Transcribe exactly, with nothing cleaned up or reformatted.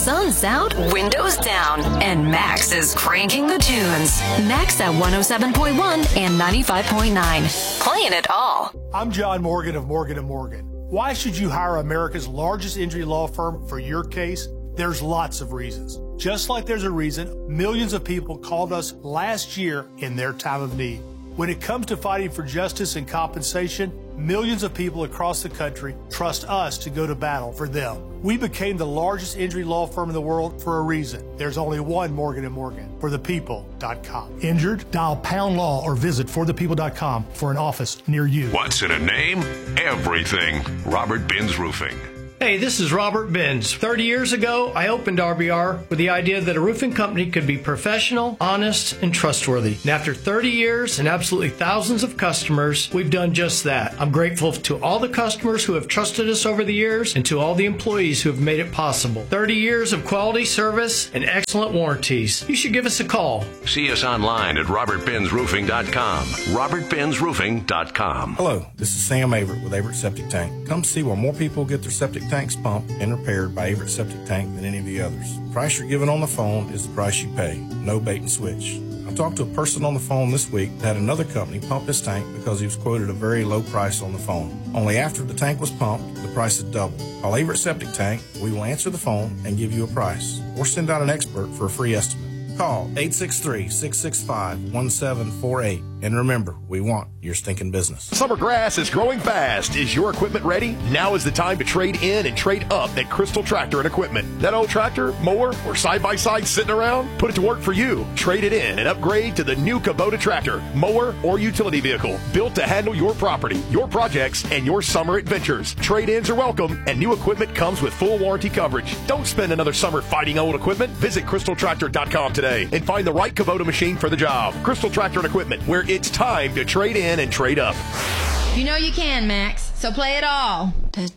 sun's out, windows down, and Max is cranking the tunes. Max at one oh seven point one and ninety-five point nine. Playing it all. I'm John Morgan of Morgan and Morgan. Why should you hire America's largest injury law firm for your case? There's lots of reasons. Just like there's a reason millions of people called us last year in their time of need. When it comes to fighting for justice and compensation, millions of people across the country trust us to go to battle for them. We became the largest injury law firm in the world for a reason. There's only one Morgan and Morgan, for the people dot com. Injured? Dial pound law or visit for the people dot com for an office near you. What's in a name? Everything. Robert Benz Roofing. Hey, this is Robert Benz. thirty years ago, I opened R B R with the idea that a roofing company could be professional, honest, and trustworthy. And after thirty years and absolutely thousands of customers, we've done just that. I'm grateful to all the customers who have trusted us over the years and to all the employees who have made it possible. thirty years of quality service and excellent warranties. You should give us a call. See us online at robert benz roofing dot com. robert benz roofing dot com. Hello, this is Sam Averitt with Averitt Septic Tank. Come see why more people get their septic tanks pumped and repaired by Averitt Septic Tank than any of the others. The price you're given on the phone is the price you pay. No bait and switch. I talked to a person on the phone this week that had another company pump his tank because he was quoted a very low price on the phone. Only after the tank was pumped, the price had doubled. Call Averitt Septic Tank. We will answer the phone and give you a price, or send out an expert for a free estimate. Call eight six three, six six five, one seven four eight. And remember, we want your stinking business. Summer grass is growing fast. Is your equipment ready? Now is the time to trade in and trade up at Crystal Tractor and Equipment. That old tractor, mower, or side-by-side sitting around? Put it to work for you. Trade it in and upgrade to the new Kubota tractor, mower, or utility vehicle built to handle your property, your projects, and your summer adventures. Trade-ins are welcome, and new equipment comes with full warranty coverage. Don't spend another summer fighting old equipment. Visit crystal tractor dot com today and find the right Kubota machine for the job. Crystal Tractor and Equipment, where it's time to trade in and trade up. You know you can, Max, so play it all.